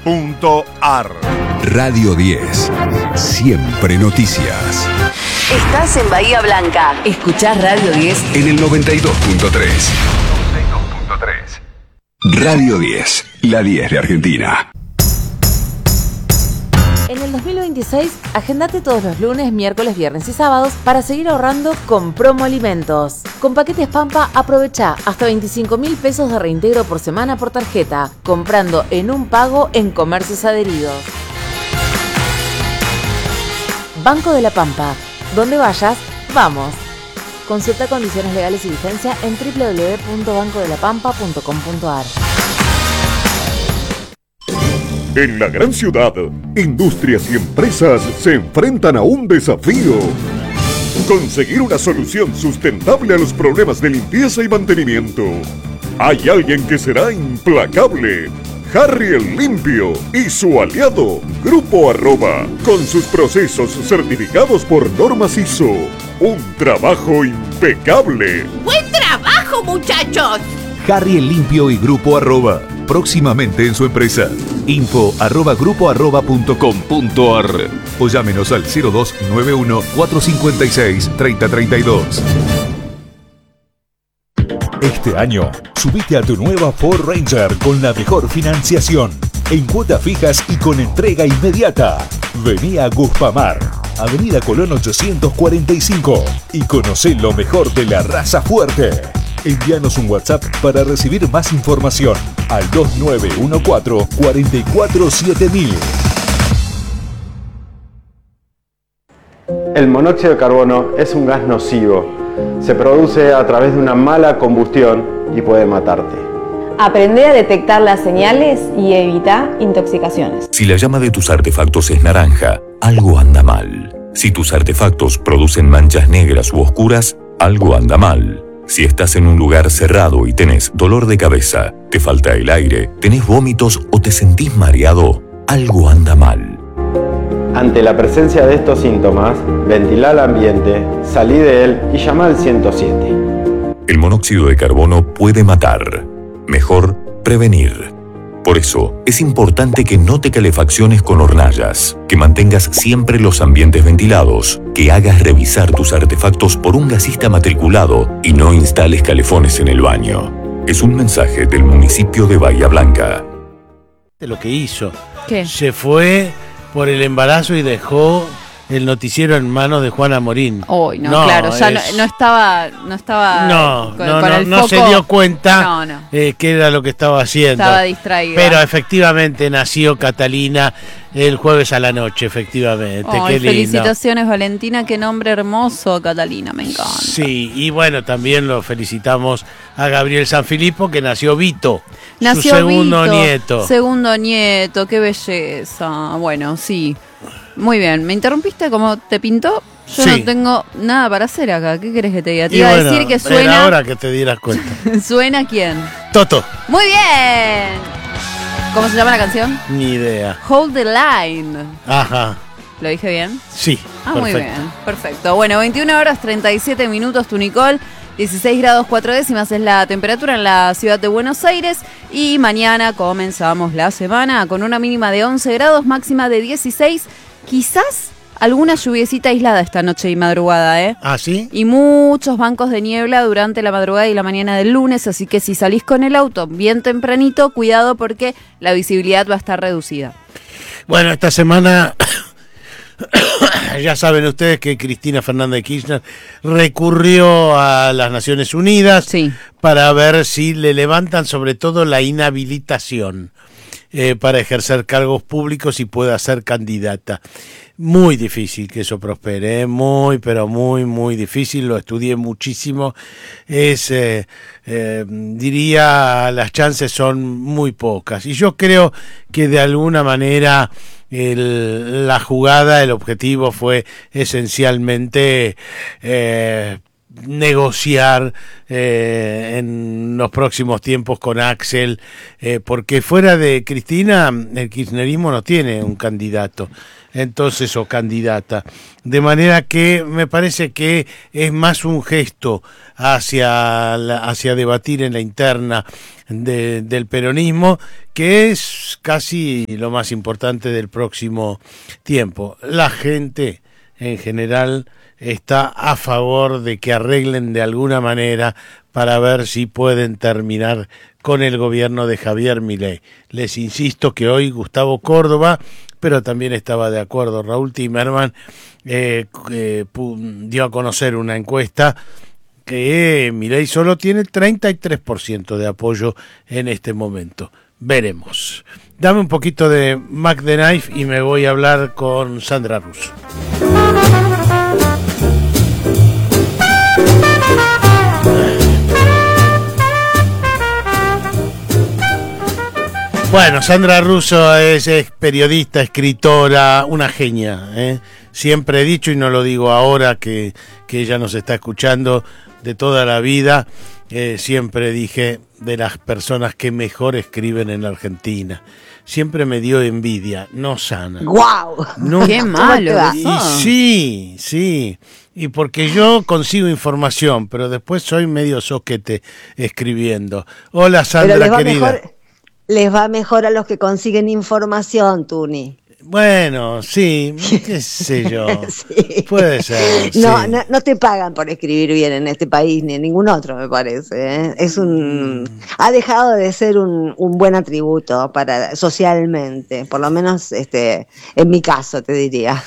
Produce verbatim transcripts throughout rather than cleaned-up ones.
punto ar. Radio diez. Siempre noticias. Estás en Bahía Blanca. Escuchás Radio diez en el noventa y dos punto tres. noventa y dos punto tres. Radio diez, la diez de Argentina. En el dos mil veintiséis, agendate todos los lunes, miércoles, viernes y sábados para seguir ahorrando con Promo Alimentos. Con paquetes Pampa, aprovecha hasta veinticinco mil pesos de reintegro por semana por tarjeta, comprando en un pago en comercios adheridos. Banco de la Pampa. Donde vayas, vamos. Consulta condiciones legales y vigencia en doble u doble u doble u punto banco de la pampa punto com punto ar. En la gran ciudad, industrias y empresas se enfrentan a un desafío. Conseguir una solución sustentable a los problemas de limpieza y mantenimiento. Hay alguien que será implacable. Harry el Limpio y su aliado, Grupo Arroba, con sus procesos certificados por normas I S O. Un trabajo impecable. ¡Buen trabajo, muchachos! Harry el Limpio y Grupo Arroba, próximamente en su empresa. Info arroba grupo arroba punto com punto ar o llámenos al cero dos nueve uno, cuatro cinco seis, tres cero tres dos. Este año, subite a tu nueva Ford Ranger con la mejor financiación, en cuotas fijas y con entrega inmediata. Vení a Guspamar, Avenida Colón ochocientos cuarenta y cinco, y conocé lo mejor de la raza fuerte. Envíanos un WhatsApp para recibir más información al dos nueve uno cuatro, cuatro cuatro siete mil. El monóxido de carbono es un gas nocivo. Se produce a través de una mala combustión y puede matarte. Aprende a detectar las señales y evita intoxicaciones. Si la llama de tus artefactos es naranja, algo anda mal. Si tus artefactos producen manchas negras u oscuras, algo anda mal. Si estás en un lugar cerrado y tenés dolor de cabeza, te falta el aire, tenés vómitos o te sentís mareado, algo anda mal. Ante la presencia de estos síntomas, ventila el ambiente, salí de él y llama al ciento siete. El monóxido de carbono puede matar. Mejor prevenir. Por eso, es importante que no te calefacciones con hornallas, que mantengas siempre los ambientes ventilados, que hagas revisar tus artefactos por un gasista matriculado y no instales calefones en el baño. Es un mensaje del municipio de Bahía Blanca. Lo que hizo. ¿Qué? Se fue por el embarazo y dejó el noticiero en manos de Juana Morín. Uy, no, no, claro, ya es... no, no estaba, no estaba no, con, no, con no, el no foco. se dio cuenta no, no. Eh, qué era lo que estaba haciendo. Estaba distraída. Pero efectivamente nació Catalina el jueves a la noche, efectivamente. Ay, qué lindo. Felicitaciones, Valentina, qué nombre hermoso, Catalina, me encanta. Sí, y bueno, también lo felicitamos a Gabriel Sanfilippo, que nació Vito, nació su segundo Vito, nieto. Segundo nieto, qué belleza. Bueno, sí. Muy bien, ¿me interrumpiste? ¿Cómo te pintó? Yo sí. no tengo nada para hacer acá. ¿Qué querés que te diga? Te y iba bueno, a decir que suena... Era hora que te dieras cuenta. ¿Suena quién? Toto. ¡Muy bien! ¿Cómo se llama la canción? Ni idea. Hold the Line. Ajá. ¿Lo dije bien? Sí, Ah, perfecto. muy bien, perfecto. Bueno, veintiuna horas treinta y siete minutos, tu Nicole. dieciséis grados cuatro décimas es la temperatura en la ciudad de Buenos Aires. Y mañana comenzamos la semana con una mínima de once grados, máxima de dieciséis. Quizás alguna lluviecita aislada esta noche y madrugada, ¿eh? ¿Ah, sí? Y muchos bancos de niebla durante la madrugada y la mañana del lunes, así que si salís con el auto bien tempranito, cuidado porque la visibilidad va a estar reducida. Bueno, esta semana ya saben ustedes que Cristina Fernández de Kirchner recurrió a las Naciones Unidas sí. para ver si le levantan sobre todo la inhabilitación eh, para ejercer cargos públicos y pueda ser candidata. Muy difícil que eso prospere, ¿eh? muy, pero muy, muy difícil. Lo estudié muchísimo. Es, eh, eh, diría, las chances son muy pocas. Y yo creo que de alguna manera el, la jugada, el objetivo fue esencialmente eh, negociar eh, en los próximos tiempos con Axel, eh, porque fuera de Cristina el kirchnerismo no tiene un candidato, entonces, o candidata, de manera que me parece que es más un gesto hacia la, hacia debatir en la interna de, del peronismo, que es casi lo más importante del próximo tiempo. La gente en general está a favor de que arreglen de alguna manera para ver si pueden terminar con el gobierno de Javier Milei. Les insisto que hoy Gustavo Córdoba, pero también estaba de acuerdo Raúl Timerman, eh, eh, dio a conocer una encuesta que Milei solo tiene treinta y tres por ciento de apoyo en este momento. Veremos. Dame un poquito de Mac the Knife y me voy a hablar con Sandra Russo. Bueno, Sandra Russo es, es periodista, escritora, una genia, ¿eh? Siempre he dicho, y no lo digo ahora que, que ella nos está escuchando de toda la vida, eh, siempre dije de las personas que mejor escriben en Argentina. Siempre me dio envidia, no sana. ¡Guau! No, ¡Qué malo! Y sí, sí. Y porque yo consigo información, pero después soy medio soquete escribiendo. Hola, Sandra, pero les va querida. Mejor, les va mejor a los que consiguen información, Tuni. Bueno, sí, qué sé yo. Sí. Puede ser. No, sí. no, no te pagan por escribir bien en este país ni en ningún otro, me parece. ¿eh? Es un, mm. ha dejado de ser un, un buen atributo para socialmente, por lo menos, este, en mi caso, te diría.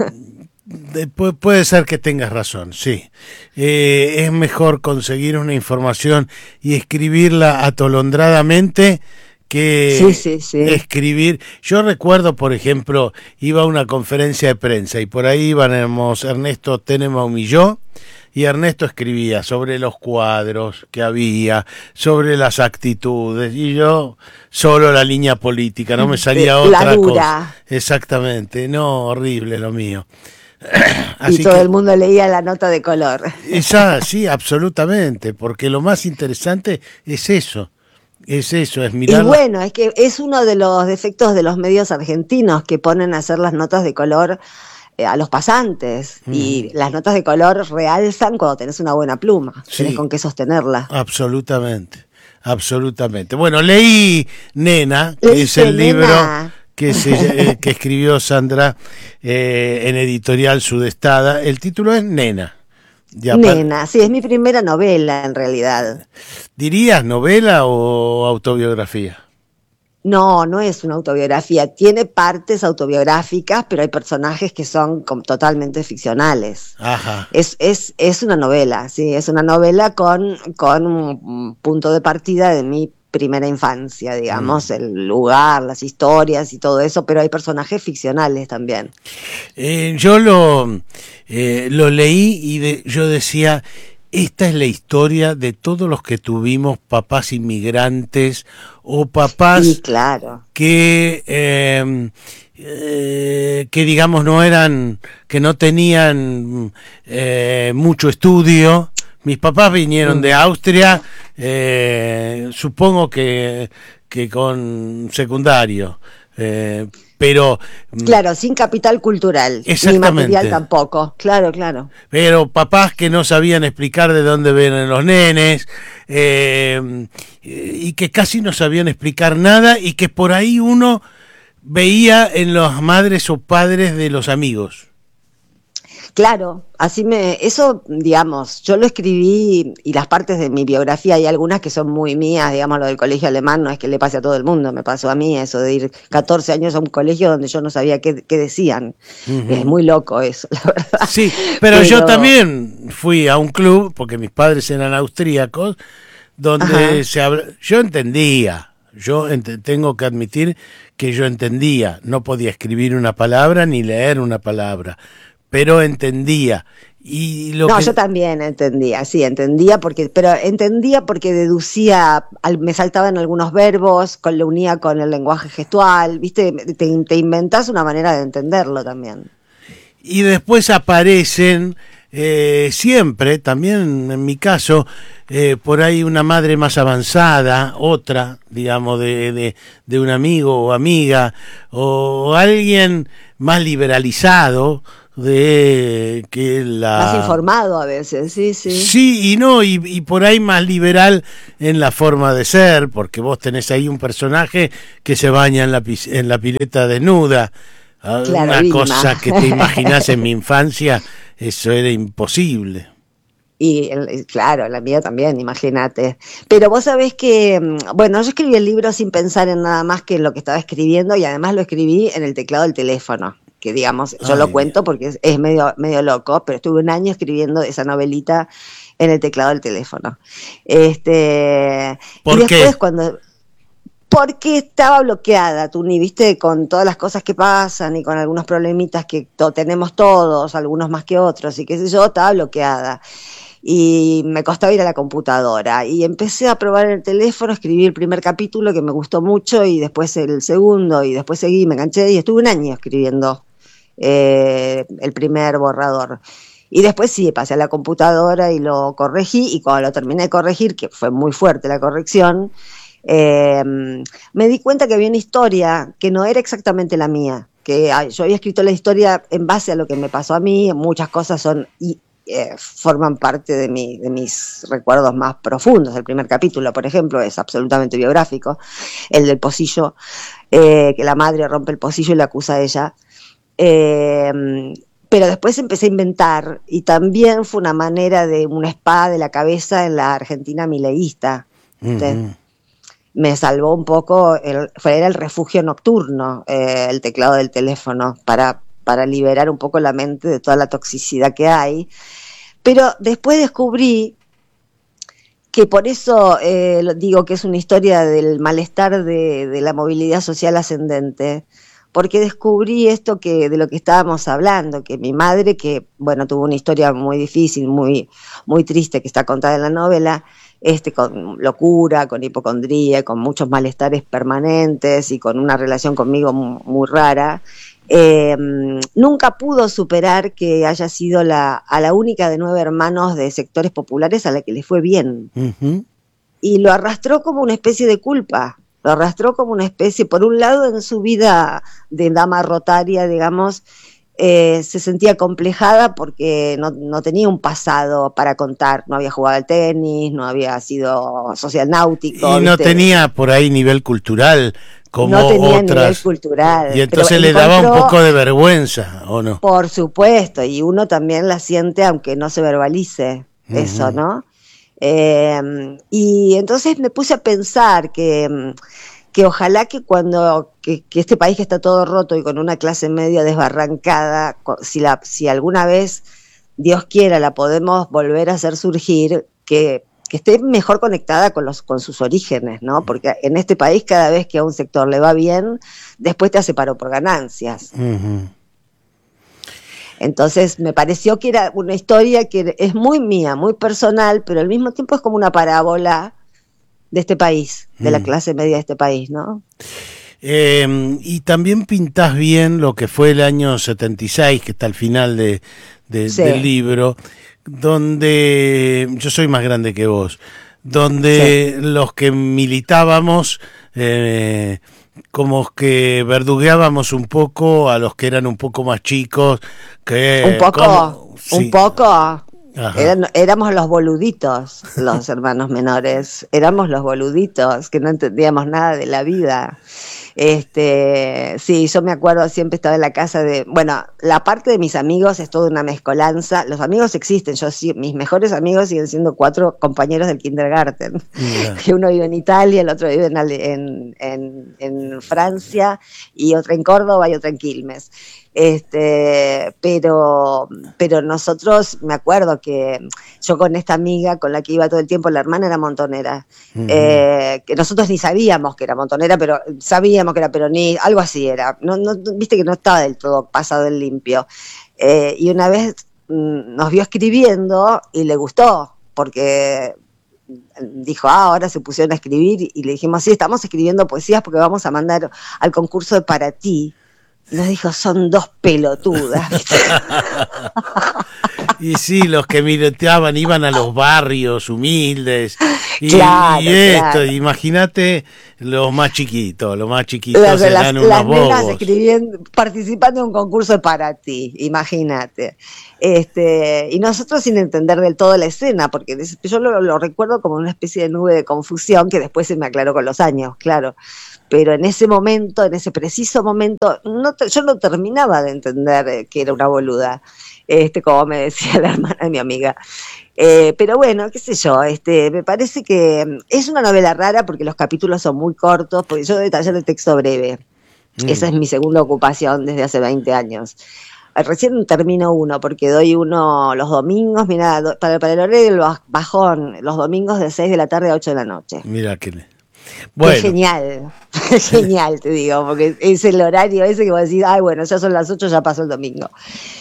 De, pu- puede ser que tengas razón, sí. Eh, es mejor conseguir una información y escribirla atolondradamente que sí, sí, sí. escribir. Yo recuerdo, por ejemplo, iba a una conferencia de prensa y por ahí íbamos Ernesto Tenenbaum y yo, y Ernesto escribía sobre los cuadros que había, sobre las actitudes, y yo solo la línea política, no me salía la otra dura. cosa. Exactamente, no, horrible lo mío. Así y todo que, el mundo leía la nota de color. Esa, sí, absolutamente, porque lo más interesante es eso. Es eso, es mirar. Y bueno, es que es uno de los defectos de los medios argentinos que ponen a hacer las notas de color eh, a los pasantes. Mm. Y las notas de color realzan cuando tenés una buena pluma, sí. Tenés con qué sostenerla. Absolutamente, absolutamente. Bueno, leí Nena, que Leí es el Nena. libro que, se, eh, que escribió Sandra eh, en Editorial Sudestada. El título es Nena. Ya Nena, sí, es mi primera novela en realidad. ¿Dirías novela o autobiografía? No, no es una autobiografía. Tiene partes autobiográficas, pero hay personajes que son totalmente ficcionales. Ajá. Es, es, es una novela, sí, es una novela con, con un punto de partida de mi primera infancia, digamos, mm. el lugar, las historias y todo eso, pero hay personajes ficcionales también. Eh, yo lo, eh, lo leí y de, yo decía, esta es la historia de todos los que tuvimos papás inmigrantes o papás sí, claro. que, eh, eh, que digamos no eran, que no tenían eh, mucho estudio. Mis papás vinieron de Austria, eh, supongo que, que con secundario, eh, pero... Claro, sin capital cultural, ni material tampoco, claro, claro. Pero papás que no sabían explicar de dónde vienen los nenes, eh, y que casi no sabían explicar nada, y que por ahí uno veía en las madres o padres de los amigos. Claro, así me, eso, digamos, yo lo escribí y las partes de mi biografía hay algunas que son muy mías, digamos, lo del colegio alemán no es que le pase a todo el mundo, me pasó a mí eso de ir catorce años a un colegio donde yo no sabía qué, qué decían. Uh-huh. Es muy loco eso, la verdad. Sí, pero, pero yo también fui a un club, porque mis padres eran austríacos, donde Ajá. se habla, yo entendía, yo ent- tengo que admitir que yo entendía, no podía escribir una palabra ni leer una palabra, pero entendía. Y lo no, que... yo también entendía, sí, entendía, porque, pero entendía porque deducía, me saltaban algunos verbos, con, lo unía con el lenguaje gestual, viste, te, te inventás una manera de entenderlo también. Y después aparecen eh, siempre, también en mi caso, eh, por ahí una madre más avanzada, otra, digamos, de, de, de un amigo o amiga, o alguien más liberalizado, de que la... Más informado a veces, sí, sí. Sí y no, y, y por ahí más liberal en la forma de ser, porque vos tenés ahí un personaje que se baña en la, en la pileta desnuda. Claro, una Vilma. Cosa que te imaginás en mi infancia, eso era imposible. Y claro, la mía también, imagínate. Pero vos sabés que, bueno, yo escribí el libro sin pensar en nada más que en lo que estaba escribiendo, y además lo escribí en el teclado del teléfono, que digamos, yo Ay, lo cuento porque es, es medio, medio loco, pero estuve un año escribiendo esa novelita en el teclado del teléfono. Este, ¿Por y después qué? cuando... Porque estaba bloqueada, tú ni viste, con todas las cosas que pasan y con algunos problemitas que to- tenemos todos, algunos más que otros, y qué sé yo, estaba bloqueada. Y me costaba ir a la computadora. Y empecé a probar en el teléfono, escribí el primer capítulo que me gustó mucho, y después el segundo, y después seguí, me enganché, y estuve un año escribiendo eh, el primer borrador. Y después sí, pasé a la computadora y lo corregí, y cuando lo terminé de corregir, que fue muy fuerte la corrección, Eh, me di cuenta que había una historia que no era exactamente la mía, que yo había escrito la historia en base a lo que me pasó a mí, muchas cosas son y eh, forman parte de, mi, de mis recuerdos más profundos. El primer capítulo, por ejemplo, es absolutamente biográfico, el del pocillo, eh, que la madre rompe el pocillo y la acusa a ella. Eh, pero después empecé a inventar, y también fue una manera de una espada de la cabeza en la Argentina mileísta. Uh-huh. Me salvó un poco, el, fue, era el refugio nocturno, eh, el teclado del teléfono, para, para liberar un poco la mente de toda la toxicidad que hay. Pero después descubrí que por eso eh, digo que es una historia del malestar de, de la movilidad social ascendente, porque descubrí esto que de lo que estábamos hablando, que mi madre, que bueno, tuvo una historia muy difícil, muy, muy triste, que está contada en la novela, este, con locura, con hipocondría, con muchos malestares permanentes y con una relación conmigo muy, muy rara, eh, nunca pudo superar que haya sido la, a la única de nueve hermanos de sectores populares a la que le fue bien. Uh-huh. Y lo arrastró como una especie de culpa, lo arrastró como una especie, por un lado en su vida de dama rotaria, digamos, Eh, se sentía complejada porque no, no tenía un pasado para contar, no había jugado al tenis, no había sido social náutico. Y no ¿viste? tenía por ahí nivel cultural como no tenía otras. Nivel cultural. Y entonces le encontró, daba un poco de vergüenza, ¿o no? Por supuesto, y uno también la siente aunque no se verbalice, uh-huh. eso, ¿no? Eh, y entonces me puse a pensar que... que ojalá que cuando que, que este país que está todo roto y con una clase media desbarrancada, si la si alguna vez Dios quiera la podemos volver a hacer surgir, que, que esté mejor conectada con los con sus orígenes, ¿no? Porque en este país cada vez que a un sector le va bien, después te hace paro por ganancias. Uh-huh. Entonces me pareció que era una historia que es muy mía, muy personal, pero al mismo tiempo es como una parábola de este país, de mm. la clase media de este país, ¿no? Eh, y también pintás bien lo que fue el año setenta y seis, que está al final de, de, sí. del libro, donde yo soy más grande que vos, donde sí. los que militábamos eh, como que verdugueábamos un poco a los que eran un poco más chicos. Que, un poco, como, sí. un poco... Eran, éramos los boluditos, los hermanos menores, éramos los boluditos que no entendíamos nada de la vida. Este, sí, yo me acuerdo, siempre estaba en la casa de, bueno, la parte de mis amigos es toda una mezcolanza. Los amigos existen, yo sí, mis mejores amigos siguen siendo cuatro compañeros del kindergarten, yeah. que uno vive en Italia, el otro vive en, en, en, en Francia, y otra en Córdoba y otra en Quilmes. Este, pero, pero nosotros, me acuerdo que yo con esta amiga con la que iba todo el tiempo, la hermana era montonera, uh-huh. eh, que nosotros ni sabíamos que era montonera, pero sabíamos que era peronista, algo así era, no, no, viste que no estaba del todo pasado en limpio, eh, y una vez mm, nos vio escribiendo y le gustó, porque dijo, ah, ahora se pusieron a escribir, y le dijimos, sí, estamos escribiendo poesías porque vamos a mandar al concurso de Para Ti. Nos dijo, son dos pelotudas. Y sí, los que militaban iban a los barrios humildes. Y, Claro, y esto, claro. imagínate los más chiquitos, los más chiquitos Las, las, eran unos las nenas bobos. escribiendo, participando en un concurso para ti, imagínate. Este, y nosotros sin entender del todo la escena, porque yo lo, lo recuerdo como una especie de nube de confusión que después se me aclaró con los años, claro. Pero en ese momento, en ese preciso momento, no te- yo no terminaba de entender eh, que era una boluda, este, como me decía la hermana de mi amiga. Eh, pero bueno, qué sé yo, este, me parece que mm, es una novela rara porque los capítulos son muy cortos, porque yo doy taller de texto breve. Mm. Esa es mi segunda ocupación desde hace veinte años. Eh, Recién termino uno, porque doy uno los domingos, mira, do- para, para el horario del baj- bajón, los domingos de seis de la tarde a ocho de la noche. Mira que le- Es Bueno, genial, es genial, te digo, porque es el horario ese que vos decís, ay, bueno, ya son las ocho, ya pasó el domingo.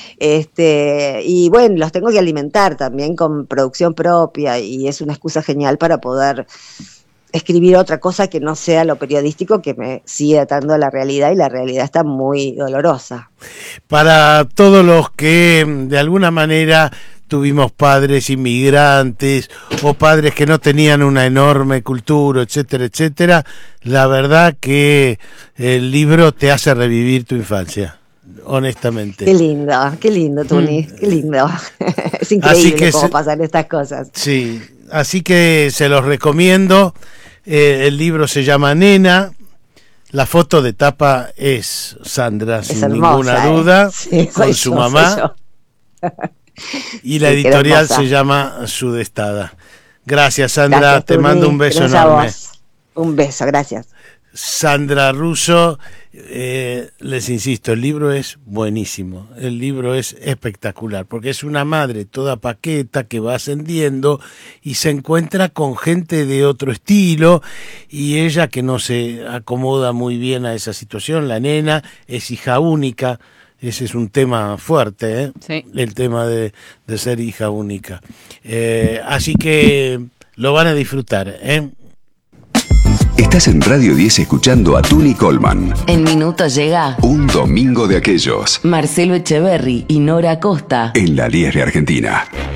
Este, y bueno, los tengo que alimentar también con producción propia y es una excusa genial para poder escribir otra cosa que no sea lo periodístico, que me sigue atando a la realidad y la realidad está muy dolorosa. para todos los que mm, de alguna manera tuvimos padres inmigrantes o padres que no tenían una enorme cultura, etcétera, etcétera, la verdad que el libro te hace revivir tu infancia, honestamente. Qué lindo, qué lindo, Tuni, Mm. qué lindo. Es Así increíble que cómo se- pasan estas cosas. Sí, así que se los recomiendo. Eh, el libro se llama Nena. La foto de tapa es Sandra, sin hermosa, ninguna ¿eh? duda, Sí, con soy su yo, mamá. soy yo. Y la Sí, qué editorial hermosa. se llama Sudestada. Gracias, Sandra. Gracias, Te Tuni, mando un beso gracias a enorme. vos. Un beso, gracias. Sandra Russo, eh, les insisto, el libro es buenísimo, el libro es espectacular, porque es una madre toda paqueta que va ascendiendo y se encuentra con gente de otro estilo y ella que no se acomoda muy bien a esa situación, la nena es hija única, ese es un tema fuerte, ¿eh? Sí. El tema de, de ser hija única. Eh, así que lo van a disfrutar, ¿eh? Estás en Radio diez escuchando a Tuni Coleman. En minutos llega Un domingo de aquellos. Marcelo Echeverry y Nora Costa. En la diez de Argentina.